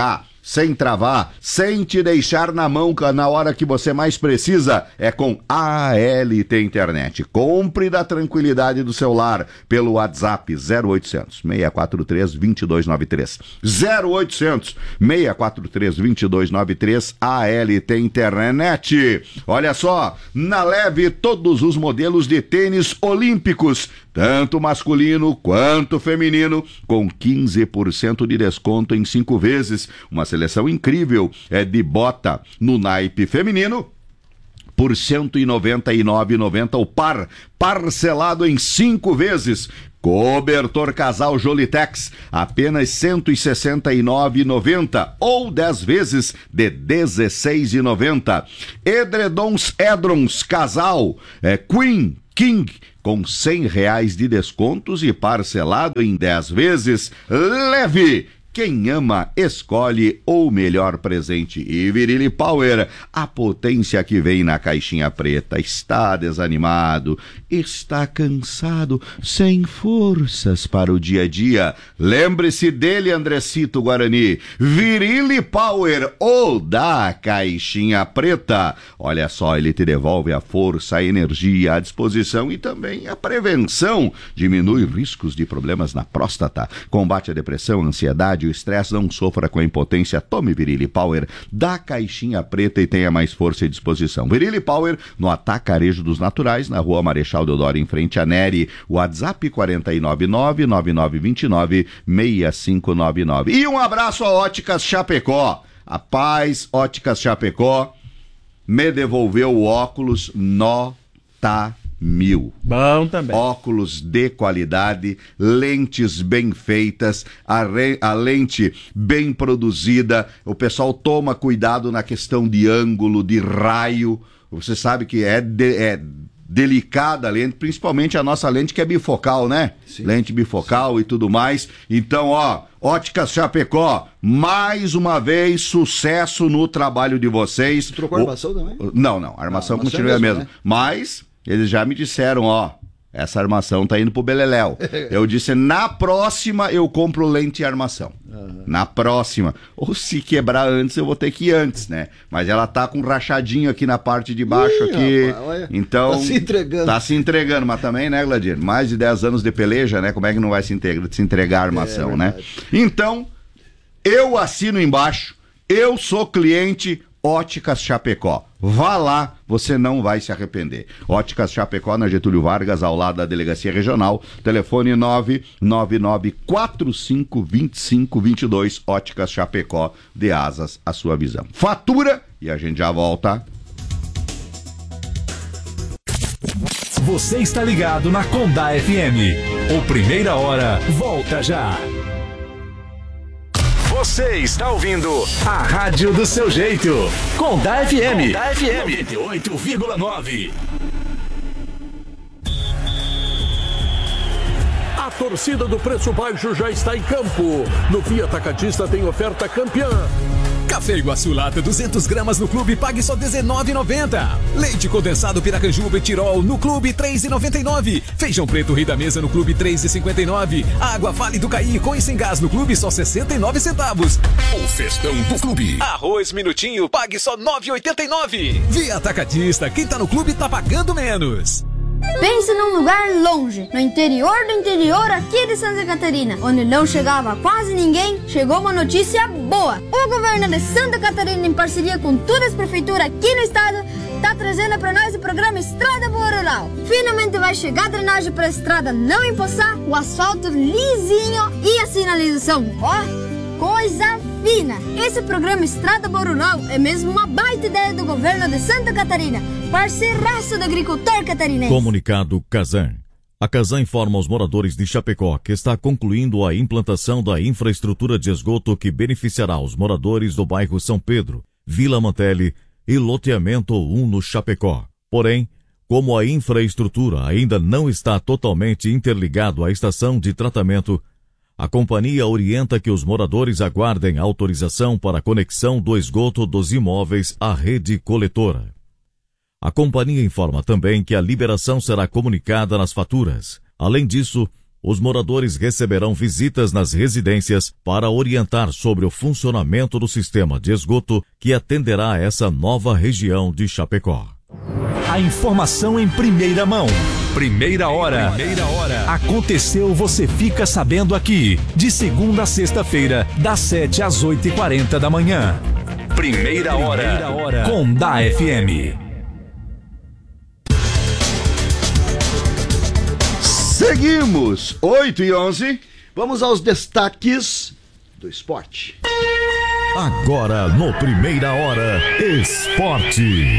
sem travar, sem te deixar na mão na hora que você mais precisa. É com A L T Internet. Compre da tranquilidade do seu lar pelo WhatsApp zero oitocentos, seis quatro três, dois dois nove três. zero oitocentos, seis quatro três, dois dois nove três. A L T Internet. Olha só, na Leve todos os modelos de tênis olímpicos, tanto masculino quanto feminino, com quinze por cento de desconto em cinco vezes. Uma seleção incrível é de bota no naipe feminino por cento e noventa e nove reais e noventa centavos o par, parcelado em cinco vezes. Cobertor casal Jolitex, apenas cento e sessenta e nove reais e noventa centavos ou dez vezes de dezesseis reais e noventa centavos. Edredons Edrons casal é, Queen King com cem reais de descontos e parcelado em dez vezes. Leve! Quem ama, escolhe o melhor presente. E Virilli Power, a potência que vem na caixinha preta. Está desanimado, está cansado, sem forças para o dia a dia. Lembre-se dele, Andrecito Guarani. Virilli Power, ou da caixinha preta. Olha só, ele te devolve a força, a energia, a disposição e também a prevenção. Diminui riscos de problemas na próstata. Combate a depressão, ansiedade, o estresse. Não sofra com a impotência. Tome Virilli Power da caixinha preta e tenha mais força e disposição. Virilli Power no Atacarejo dos Naturais, na Rua Marechal Deodoro, em frente a Neri. WhatsApp quatro nove nove, nove nove dois nove, seis cinco nove nove. E um abraço a Óticas Chapecó. A Paz Óticas Chapecó me devolveu o óculos nota mil. Bom também. Óculos de qualidade, lentes bem feitas, a, re, a lente bem produzida. O pessoal toma cuidado na questão de ângulo, de raio. Você sabe que é, de, é delicada a lente, principalmente a nossa lente que é bifocal, né? Sim. Lente bifocal e tudo mais. Então, ó, Óticas Chapecó, mais uma vez, sucesso no trabalho de vocês. Você trocou a armação também? Não, não, a armação não, continua a mesma. Né? Mas eles já me disseram, ó, essa armação tá indo pro beleléu. Eu disse, na próxima eu compro lente e armação. Uhum. Na próxima. Ou se quebrar antes, eu vou ter que ir antes, né? Mas ela tá com um rachadinho aqui na parte de baixo. Ih, aqui. Rapaz, olha, então, tá se entregando. Tá se entregando, mas também, né, Gladir? Mais de dez anos de peleja, né? Como é que não vai se, integra, se entregar a armação, é, né? Então, eu assino embaixo, eu sou cliente Óticas Chapecó. Vá lá, você não vai se arrepender. Óticas Chapecó, na Getúlio Vargas, ao lado da Delegacia Regional. Telefone nove nove nove quatro cinco dois cinco dois dois. Óticas Chapecó, de asas à sua visão. Fatura e a gente já volta. Você está ligado na Condá F M. O Primeira Hora volta já. Você está ouvindo a rádio do seu jeito. Condá F M. Condá F M noventa e oito vírgula nove. A torcida do Preço Baixo já está em campo. No Via Atacadista tem oferta campeã. Café Iguaçu Lata duzentas gramas no Clube, pague só dezenove reais e noventa centavos. Leite condensado Piracanjuba e Tirol no Clube, três reais e noventa e nove centavos. Feijão preto Rio da Mesa no Clube, três reais e cinquenta e nove centavos. Água Vale do Caí com e sem gás no Clube, só sessenta e nove centavos. O festão do Clube. Arroz Minutinho, pague só nove reais e oitenta e nove centavos. Via Atacadista, quem tá no Clube tá pagando menos. Pense num lugar longe, no interior do interior aqui de Santa Catarina, onde não chegava quase ninguém. Chegou uma notícia boa. O governo de Santa Catarina, em parceria com todas as prefeituras aqui no estado, tá trazendo para nós o programa Estrada Boa Rural. Finalmente vai chegar a drenagem para a estrada não empoçar, o asfalto lisinho e a sinalização, ó, coisa fina. Esse programa Estrada Boa Rural é mesmo uma baita ideia do governo de Santa Catarina, parceiraço do agricultor catarinense. Comunicado Casan. A Casan informa aos moradores de Chapecó que está concluindo a implantação da infraestrutura de esgoto que beneficiará os moradores do bairro São Pedro, Vila Mantelli e Loteamento um no Chapecó. Porém, como a infraestrutura ainda não está totalmente interligado à estação de tratamento, a companhia orienta que os moradores aguardem autorização para a conexão do esgoto dos imóveis à rede coletora. A companhia informa também que a liberação será comunicada nas faturas. Além disso, Os moradores receberão visitas nas residências para orientar sobre o funcionamento do sistema de esgoto que atenderá a essa nova região de Chapecó. A informação em primeira mão. Primeira hora. Primeira hora. Aconteceu, você fica sabendo aqui. De segunda a sexta-feira, das sete às oito e quarenta da manhã. Primeira hora. Primeira hora. Com da F M. Seguimos, oito e onze. Vamos aos destaques do esporte. Agora no Primeira Hora, esporte.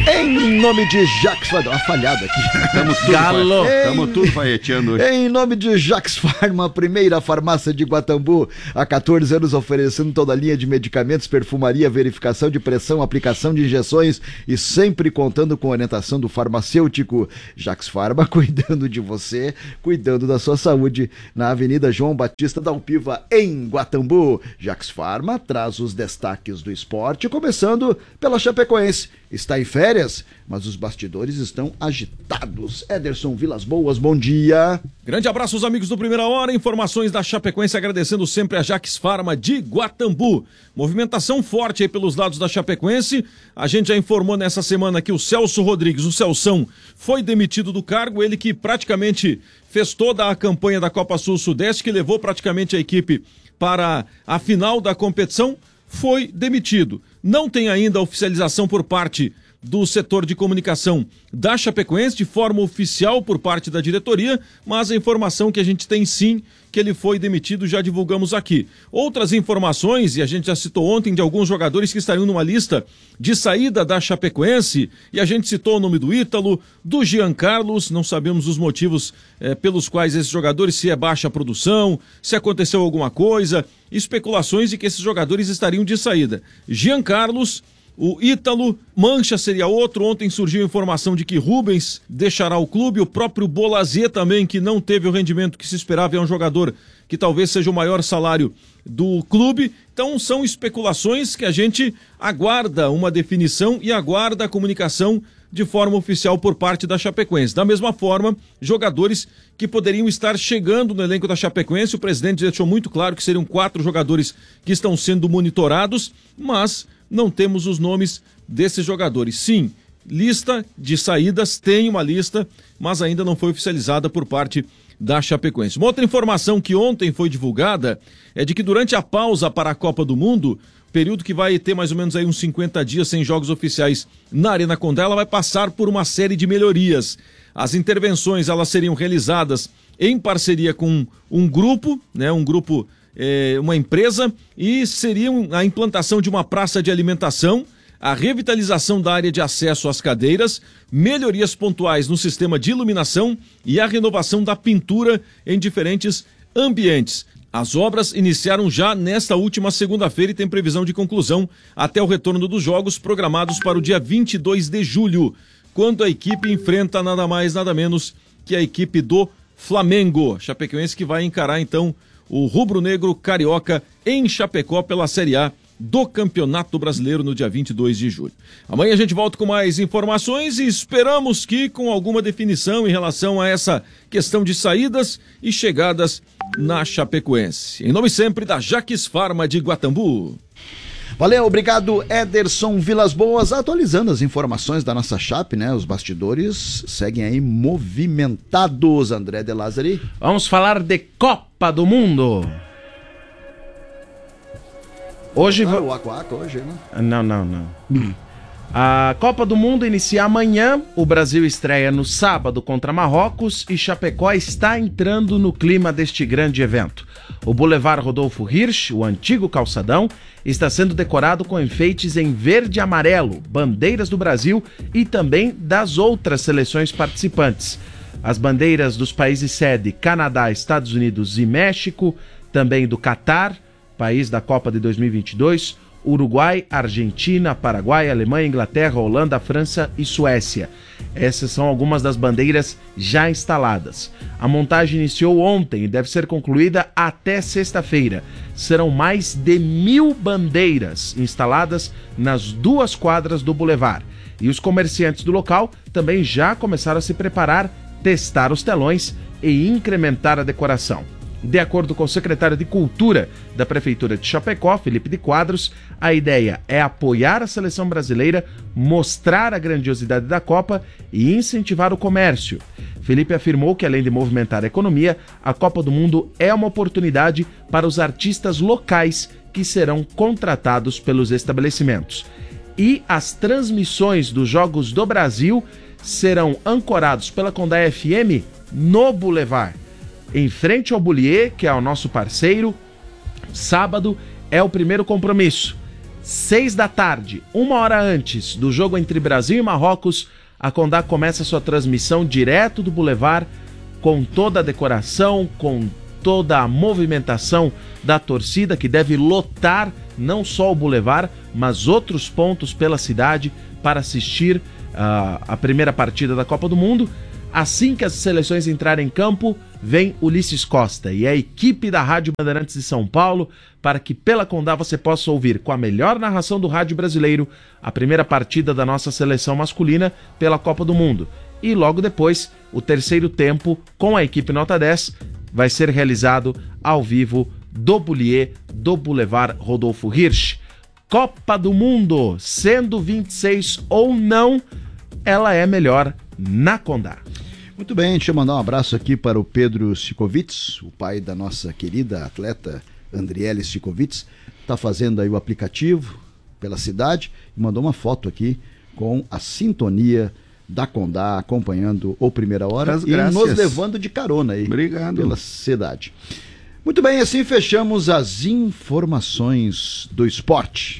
Em nome de Jax Farma, uma falhada aqui. Estamos tudo, Galo. Estamos tudo faeteando hoje. Em nome de Jax Farma, a primeira farmácia de Guatambu, há quatorze anos oferecendo toda a linha de medicamentos, perfumaria, verificação de pressão, aplicação de injeções e sempre contando com a orientação do farmacêutico. Jax Farma, cuidando de você, cuidando da sua saúde, na Avenida João Batista da Alpiva, em Guatambu. Jax Farma traz os destaques Destaques do esporte, começando pela Chapecoense. Está em férias, mas os bastidores estão agitados. Ederson Vilas Boas, bom dia. Grande abraço aos amigos do Primeira Hora, informações da Chapecoense, agradecendo sempre a Jax Farma de Guatambu. Movimentação forte aí pelos lados da Chapecoense. A gente já informou nessa semana que o Celso Rodrigues, o Celção, foi demitido do cargo, ele que praticamente fez toda a campanha da Copa Sul-Sudeste, que levou praticamente a equipe para a final da competição, foi demitido. Não tem ainda oficialização por parte do setor de comunicação da Chapecoense, de forma oficial por parte da diretoria, mas a informação que a gente tem sim, que ele foi demitido, já divulgamos aqui. Outras informações, e a gente já citou ontem, de alguns jogadores que estariam numa lista de saída da Chapecoense, e a gente citou o nome do Ítalo, do Jean Carlos, não sabemos os motivos eh, pelos quais esses jogadores, se é baixa produção, se aconteceu alguma coisa, especulações de que esses jogadores estariam de saída. Jean Carlos, o Ítalo, Mancha seria outro. Ontem surgiu a informação de que Rubens deixará o clube, o próprio Bolazier também, que não teve o rendimento que se esperava, é um jogador que talvez seja o maior salário do clube. Então são especulações que a gente aguarda uma definição e aguarda a comunicação de forma oficial por parte da Chapecoense. Da mesma forma, jogadores que poderiam estar chegando no elenco da Chapecoense, o presidente deixou muito claro que seriam quatro jogadores que estão sendo monitorados, mas não temos os nomes desses jogadores. Sim, lista de saídas, tem uma lista, mas ainda não foi oficializada por parte da Chapecoense. Uma outra informação que ontem foi divulgada é de que durante a pausa para a Copa do Mundo, período que vai ter mais ou menos aí uns cinquenta dias sem jogos oficiais na Arena Condá, ela vai passar por uma série de melhorias. As intervenções, elas seriam realizadas em parceria com um grupo, né, um grupo, é, uma empresa, e seriam a implantação de uma praça de alimentação, a revitalização da área de acesso às cadeiras, melhorias pontuais no sistema de iluminação e a renovação da pintura em diferentes ambientes. As obras iniciaram já nesta última segunda-feira e tem previsão de conclusão até o retorno dos jogos programados para o dia vinte e dois de julho, quando a equipe enfrenta nada mais, nada menos que a equipe do Flamengo. Chapecoense que vai encarar então o rubro-negro carioca em Chapecó pela Série A do Campeonato Brasileiro no dia vinte e dois de julho. Amanhã a gente volta com mais informações e esperamos que com alguma definição em relação a essa questão de saídas e chegadas na Chapecoense. Em nome sempre da Jax Farma de Guatambu. Valeu, obrigado Ederson Vilas Boas, atualizando as informações da nossa Chape, né? Os bastidores seguem aí movimentados, André de Lázari. Vamos falar de Copa do Mundo. Hoje... Ah, o Aquaca hoje, né? Não, não, não. A Copa do Mundo inicia amanhã, o Brasil estreia no sábado contra Marrocos e Chapecó está entrando no clima deste grande evento. O Boulevard Rodolfo Hirsch, o antigo calçadão, está sendo decorado com enfeites em verde e amarelo, bandeiras do Brasil e também das outras seleções participantes. As bandeiras dos países sede Canadá, Estados Unidos e México, também do Catar, país da Copa de dois mil e vinte e dois, Uruguai, Argentina, Paraguai, Alemanha, Inglaterra, Holanda, França e Suécia. Essas são algumas das bandeiras já instaladas. A montagem iniciou ontem e deve ser concluída até sexta-feira. Serão mais de mil bandeiras instaladas nas duas quadras do Boulevard. E os comerciantes do local também já começaram a se preparar, testar os telões e incrementar a decoração. De acordo com o secretário de Cultura da Prefeitura de Chapecó, Felipe de Quadros, a ideia é apoiar a seleção brasileira, mostrar a grandiosidade da Copa e incentivar o comércio. Felipe afirmou que, além de movimentar a economia, a Copa do Mundo é uma oportunidade para os artistas locais que serão contratados pelos estabelecimentos. E as transmissões dos Jogos do Brasil serão ancorados pela Condá F M no Boulevard, em frente ao Bullier, que é o nosso parceiro. Sábado é o primeiro compromisso. Seis da tarde, uma hora antes do jogo entre Brasil e Marrocos, a Condá começa sua transmissão direto do Boulevard, com toda a decoração, com toda a movimentação da torcida, que deve lotar não só o Boulevard, mas outros pontos pela cidade para assistir uh, a primeira partida da Copa do Mundo. Assim que as seleções entrarem em campo, vem Ulisses Costa e a equipe da Rádio Bandeirantes de São Paulo para que pela Condá você possa ouvir com a melhor narração do rádio brasileiro a primeira partida da nossa seleção masculina pela Copa do Mundo. E logo depois, o terceiro tempo com a equipe Nota dez vai ser realizado ao vivo do Bullier, do Boulevard Rodolfo Hirsch. Copa do Mundo, sendo vinte e seis ou não, ela é melhor na Condá. Muito bem, deixa eu mandar um abraço aqui para o Pedro Sikovitz, o pai da nossa querida atleta Andriele Sikovitz. Está fazendo aí o aplicativo pela cidade e mandou uma foto aqui com a sintonia da Condá, acompanhando o Primeira Hora e nos levando de carona aí. Obrigado. Pela cidade. Muito bem, assim fechamos as informações do esporte.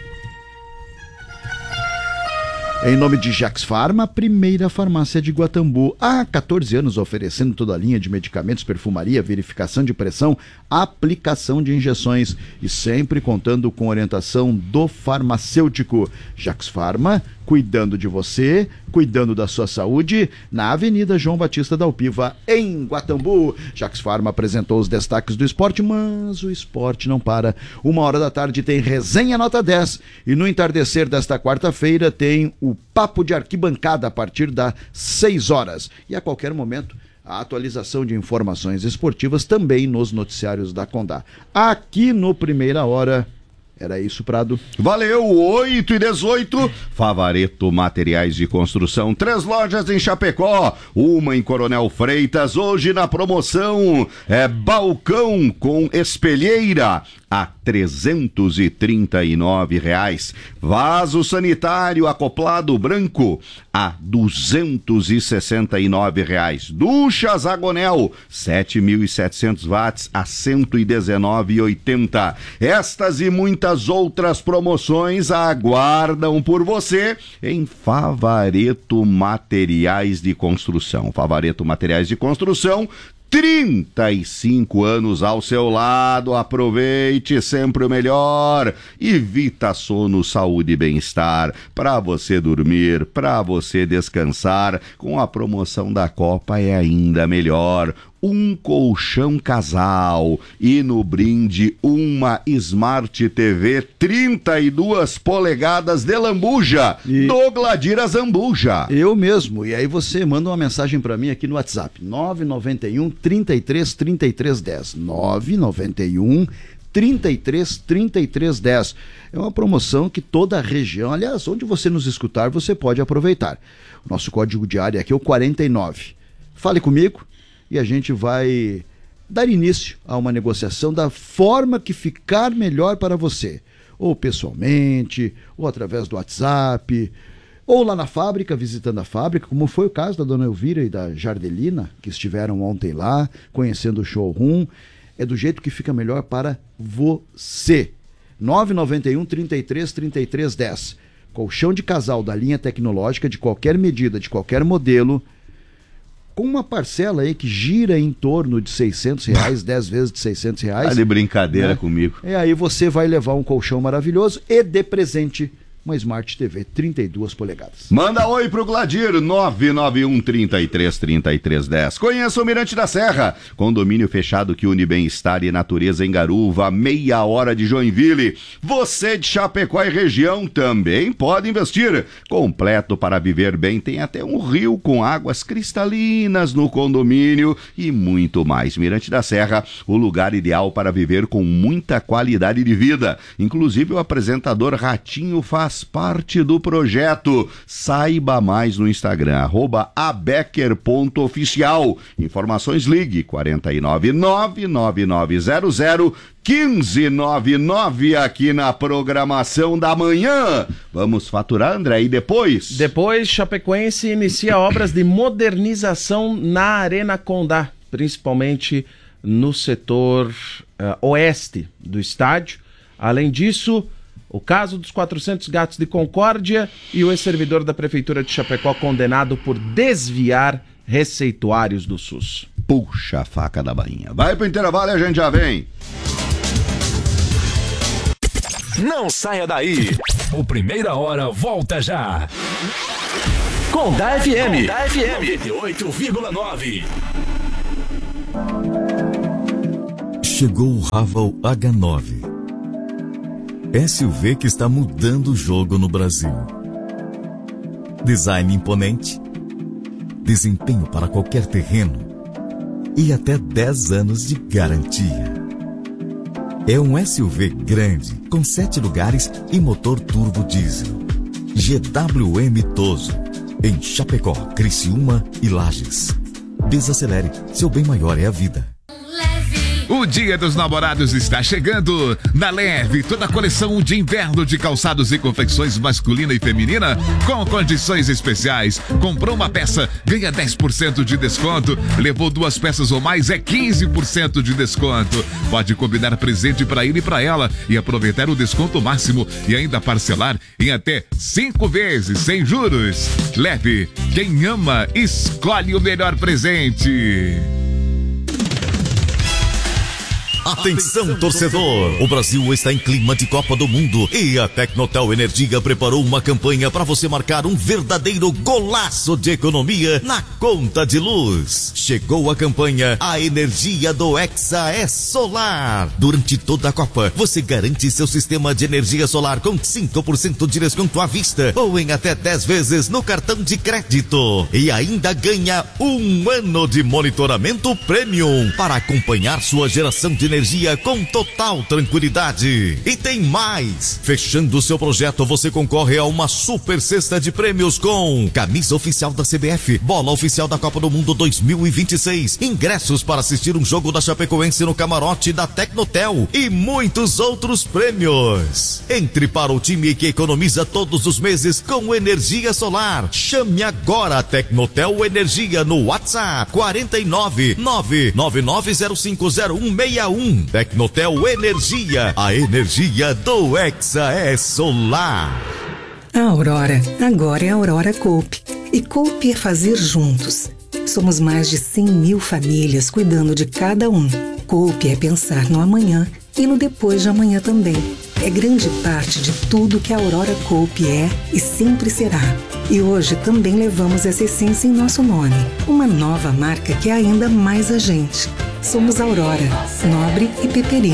Em nome de Jax Farma, a primeira farmácia de Guatambu. Há quatorze anos oferecendo toda a linha de medicamentos, perfumaria, verificação de pressão, aplicação de injeções e sempre contando com orientação do farmacêutico. Jax Farma, cuidando de você, cuidando da sua saúde, na Avenida João Batista da Alpiva, em Guatambu. Jax Farma apresentou os destaques do esporte, mas o esporte não para. Uma hora da tarde tem Resenha Nota dez e no entardecer desta quarta-feira tem o Papo de Arquibancada a partir das seis horas. E a qualquer momento, a atualização de informações esportivas também nos noticiários da Condá. Aqui no Primeira Hora. Era isso, Prado. Valeu, oito e dezoito. Favareto Materiais de Construção. Três lojas em Chapecó. Uma em Coronel Freitas. Hoje na promoção é balcão com espelheira a trezentos e trinta e nove reais. Vaso sanitário acoplado branco a duzentos e sessenta e nove reais. Ducha Zagonel sete mil e setecentos watts a cento e dezenove reais e oitenta. Estas e muitas outras promoções aguardam por você em Favareto Materiais de Construção. Favareto Materiais de Construção, trinta e cinco anos ao seu lado. Aproveite sempre o melhor. E Vita Sono, saúde e bem-estar para você dormir, para você descansar. Com a promoção da Copa é ainda melhor. Um colchão casal e no brinde uma Smart T V trinta e duas polegadas de lambuja e... do Gladir Zambuja. Eu mesmo. E aí você manda uma mensagem para mim aqui no WhatsApp nove nove um, trinta e três, trinta e três, dez nove nove um, trinta e três, trinta e três, dez. É uma promoção que toda a região, aliás, onde você nos escutar, você pode aproveitar. O nosso código de área aqui é o quarenta e nove. Fale comigo e a gente vai dar início a uma negociação da forma que ficar melhor para você. Ou pessoalmente, ou através do WhatsApp, ou lá na fábrica, visitando a fábrica, como foi o caso da dona Elvira e da Jardelina, que estiveram ontem lá, conhecendo o showroom. É do jeito que fica melhor para você. nove nove um, trinta e três, trinta e três, dez. Colchão de casal da linha tecnológica, de qualquer medida, de qualquer modelo, com uma parcela aí que gira em torno de seiscentos reais, dez vezes de seiscentos reais. Tá de brincadeira, né? Comigo. E aí você vai levar um colchão maravilhoso e de presente uma Smart T V trinta e duas polegadas. Manda oi pro Gladir, nove nove um, trinta e três, trinta e três, dez. Conheça o Mirante da Serra, condomínio fechado que une bem-estar e natureza em Garuva, meia hora de Joinville. Você de Chapecó e região também pode investir. Completo para viver bem, tem até um rio com águas cristalinas no condomínio e muito mais. Mirante da Serra, o lugar ideal para viver com muita qualidade de vida. Inclusive o apresentador Ratinho faz parte do projeto. Saiba mais no Instagram, arroba abecker ponto oficial. Informações ligue quatro nove nove, nove nove zero zero, um cinco nove nove aqui na programação da manhã. Vamos faturar, André, e depois? Depois, Chapecoense inicia obras de modernização na Arena Condá, principalmente no setor uh, oeste do estádio. Além disso, o caso dos quatrocentos gatos de Concórdia e o ex-servidor da Prefeitura de Chapecó condenado por desviar receituários do SUS. Puxa a faca da bainha. Vai pro intervalo e a gente já vem. Não saia daí. O Primeira Hora volta já. Condá F M. Condá F M. noventa e oito vírgula nove. Chegou o Raval H nove. S U V que está mudando o jogo no Brasil. Design imponente, desempenho para qualquer terreno e até dez anos de garantia. É um S U V grande, com sete lugares e motor turbo diesel. G W M Toso, em Chapecó, Criciúma e Lages. Desacelere, seu bem maior é a vida. O Dia dos Namorados está chegando. Na Leve, toda a coleção de inverno de calçados e confecções masculina e feminina com condições especiais. Comprou uma peça, ganha dez por cento de desconto. Levou duas peças ou mais, é quinze por cento de desconto. Pode combinar presente para ele e para ela e aproveitar o desconto máximo e ainda parcelar em até cinco vezes, sem juros. Leve, quem ama, escolhe o melhor presente. Atenção, torcedor! O Brasil está em clima de Copa do Mundo e a Tecnotel Energia preparou uma campanha para você marcar um verdadeiro golaço de economia na conta de luz. Chegou a campanha A Energia do Hexa é Solar. Durante toda a Copa, você garante seu sistema de energia solar com cinco por cento de desconto à vista ou em até dez vezes no cartão de crédito. E ainda ganha um ano de monitoramento premium para acompanhar sua geração de energia com total tranquilidade. E tem mais! Fechando seu projeto, você concorre a uma super cesta de prêmios com camisa oficial da C B F, bola oficial da Copa do Mundo dois mil e vinte e seis, ingressos para assistir um jogo da Chapecoense no camarote da Tecnotel e muitos outros prêmios. Entre para o time que economiza todos os meses com energia solar. Chame agora a Tecnotel Energia no WhatsApp quatro nove nove, nove nove zero cinco zero um seis um. Tecnotel Energia, a energia do Hexa é Solar. A Aurora, agora é a Aurora Coop. E Coop é fazer juntos. Somos mais de cem mil famílias cuidando de cada um. Coop é pensar no amanhã e no depois de amanhã também. É grande parte de tudo que a Aurora Coop é e sempre será. E hoje também levamos essa essência em nosso nome. Uma nova marca que é ainda mais a gente. Somos Aurora, Nobre e Peperi.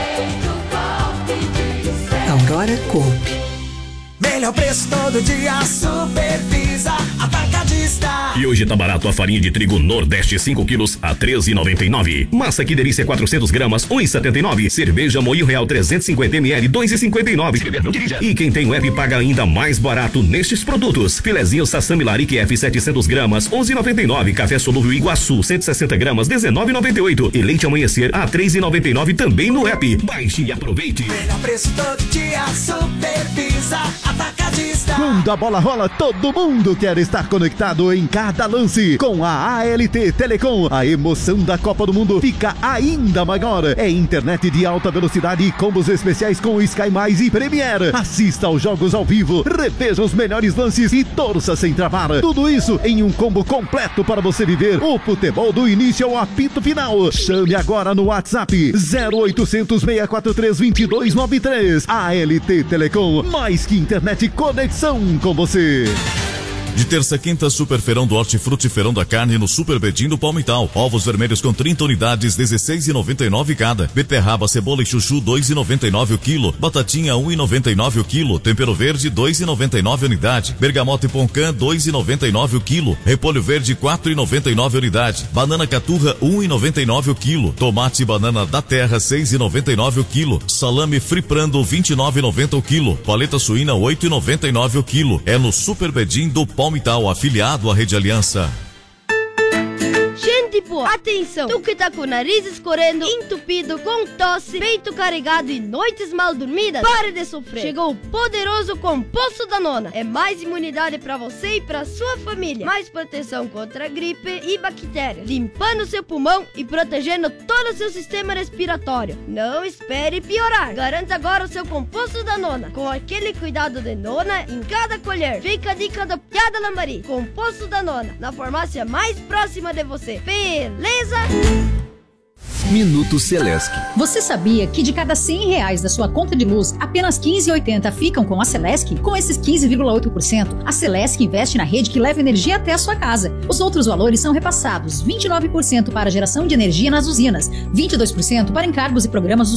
Aurora Coop. Melhor preço todo dia, Supervisa Atacadista. E hoje tá barato a farinha de trigo Nordeste cinco quilos a treze e noventa e nove. Massa que delícia quatrocentos gramas, um e setenta e nove. Cerveja Moinho Real trezentos e cinquenta mililitros, dois e cinquenta e nove. E quem tem o app paga ainda mais barato nestes produtos. Filezinho Sassami Larique F setecentos gramas, onze e noventa e nove. Café Solúvel Iguaçu cento e sessenta gramas, dezenove e noventa e oito. E leite Amanhecer a três e noventa e nove também no app. Baixe e aproveite. Melhor preço todo dia, Supervisa Atacadista. Quando a bola rola, todo mundo quer estar conectado em cada lance. Com a A L T Telecom, a emoção da Copa do Mundo fica ainda maior. É internet de alta velocidade e combos especiais com Sky Mais e Premiere. Assista aos jogos ao vivo, reveja os melhores lances e torça sem travar. Tudo isso em um combo completo para você viver o futebol do início ao apito final. Chame agora no WhatsApp zero oitocentos, seis quatro três, dois dois nove três. A L T Telecom, mais que internet sete, conexão com você. De terça a quinta, Super Feirão do Hortifruti Feirão da Carne no Super Bedim do Palmital. Ovos vermelhos com trinta unidades, dezesseis reais e noventa e nove cada. Beterraba, cebola e chuchu, dois reais e noventa e nove o quilo. Batatinha, um real e noventa e nove o quilo. Tempero verde, dois reais e noventa e nove a unidade. Bergamota e poncã, dois reais e noventa e nove o quilo. Repolho verde, quatro reais e noventa e nove a unidade. Banana caturra, um real e noventa e nove o quilo. Tomate e banana da terra, seis reais e noventa e nove o quilo. Salame friprando, vinte e nove reais e noventa o quilo. Paleta suína, oito reais e noventa e nove o quilo. É no Super Bedim do Palmital. Palmital, afiliado à Rede Aliança. Gente boa, atenção! Tu que tá com o nariz escorrendo, entupido, com tosse, peito carregado e noites mal dormidas, pare de sofrer! Chegou o poderoso Composto Danona. É mais imunidade pra você e pra sua família. Mais proteção contra gripe e bactérias, limpando seu pulmão e protegendo todo o seu sistema respiratório. Não espere piorar. Garanta agora o seu Composto Danona, com aquele cuidado de nona em cada colher. Fica a dica do Piada Lambari. Composto Danona, na farmácia mais próxima de você. Beleza? Minuto Celesc. Você sabia que de cada cem reais da sua conta de luz, apenas quinze reais e oitenta centavos ficam com a Celesc? Com esses quinze vírgula oito por cento, a Celesc investe na rede que leva energia até a sua casa. Os outros valores são repassados: vinte e nove por cento para geração de energia nas usinas, vinte e dois por cento para encargos e programas do